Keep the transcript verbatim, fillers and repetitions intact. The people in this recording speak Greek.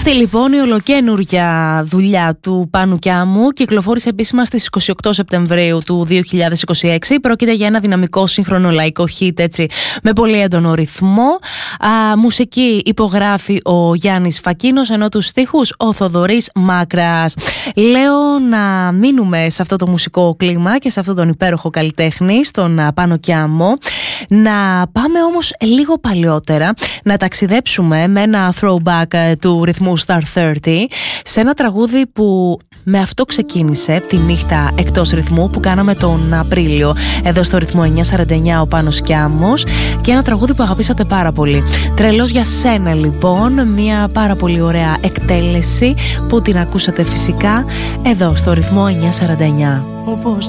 Αυτή λοιπόν η ολοκαίνουργια δουλειά του Πάνου Κιάμου κυκλοφόρησε επίσημα στις είκοσι οκτώ Σεπτεμβρίου του δύο χιλιάδες είκοσι έξι. Πρόκειται για ένα δυναμικό σύγχρονο λαϊκό hit, έτσι, με πολύ έντονο ρυθμό. Α, μουσική υπογράφει ο Γιάννης Φακίνος, ενώ τους στίχους ο Θοδωρής Μάκρας. Λέω να μείνουμε σε αυτό το μουσικό κλίμα και σε αυτόν τον υπέροχο καλλιτέχνη, στον Πάνο Κιάμο. Να πάμε όμως λίγο παλιότερα, να ταξιδέψουμε με ένα throwback του ρυθμού Star τριάντα, σε ένα τραγούδι που με αυτό ξεκίνησε τη νύχτα εκτός ρυθμού που κάναμε τον Απρίλιο εδώ στο ρυθμό εννιακόσια σαράντα εννιά, ο Πάνος Κιάμος, και ένα τραγούδι που αγαπήσατε πάρα πολύ. Τρελός για σένα λοιπόν, μια πάρα πολύ ωραία εκτέλεση που την ακούσατε φυσικά εδώ στο ρυθμό εννιακόσια σαράντα εννιά.